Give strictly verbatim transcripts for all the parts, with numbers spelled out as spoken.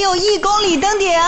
有一公里登顶。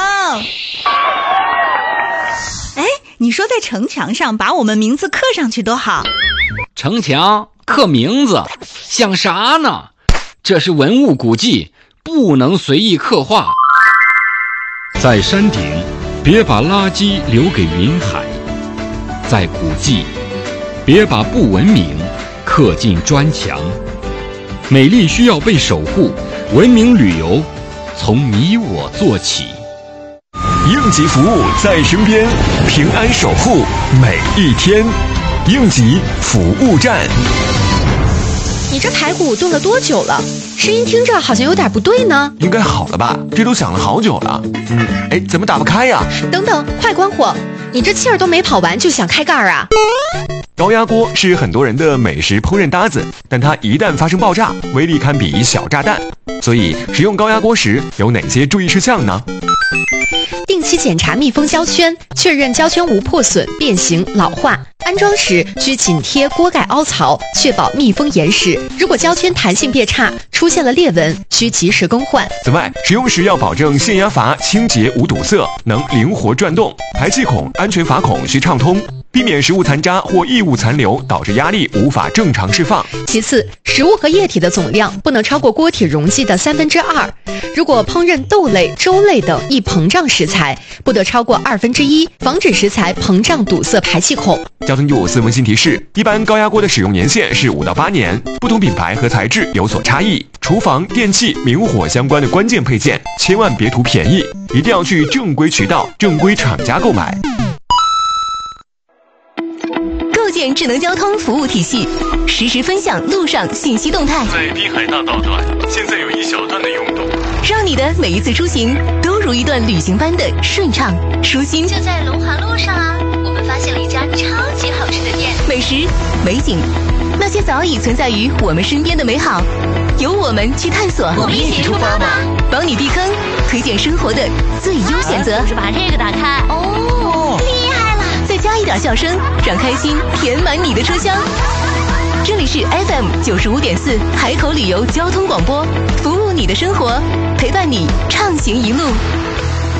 哎，你说在城墙上把我们名字刻上去多好。 城墙刻名字想啥呢？这是文物古迹，不能随意刻画。 在山顶，别把垃圾留给云海；在古迹，别把不文明刻进砖墙。美丽需要被守护，文明旅游从你我做起。 应急服务在身边，平安守护每一天。应急服务站。 你这排骨炖了多久了？声音听着好像有点不对呢。 应该好了吧？这都响了好久了。嗯，哎，怎么打不开呀？ 等等，快关火！你这气儿都没跑完就想开盖啊？ 高压锅是很多人的美食烹饪搭子，但它一旦发生爆炸，威力堪比小炸弹。所以使用高压锅时有哪些注意事项呢？ 定期检查密封胶圈，确认胶圈无破损、变形、老化。安装时需紧贴锅盖凹槽，确保密封严实。如果胶圈弹性变差，出现了裂纹，需及时更换。 此外，使用时要保证限压阀清洁无堵塞，能灵活转动；排气孔、安全阀孔需畅通，避免食物残渣或异物残留导致压力无法正常释放。 其次，食物和液体的总量不能超过锅体容积的三分之二。如果烹饪豆类、粥类等易膨胀食材，不得超过二分之一，防止食材膨胀堵塞排气孔。 交通一五四温馨提示：一般高压锅的使用年限是五到八年，不同品牌和材质有所差异。厨房、电器、明火相关的关键配件，千万别图便宜，一定要去正规渠道、正规厂家购买。 构建智能交通服务体系，实时分享路上信息动态。 在滨海大道段，现在有一小段的拥堵， 让你的每一次出行都如一段旅行般的顺畅舒心。 就在龙华路上啊，我们发现了一家超级好吃的店， 美食、美景，那些早已存在于我们身边的美好，由我们去探索。 我们一起出发吧， 帮你避坑，推荐生活的最优选择。 啊、就是把这个打开哦，厉害了！ 再加一点笑声，让开心填满你的车厢。这里是 F M 九十五点四海口旅游交通广播，服务你的生活，陪伴你畅行一路。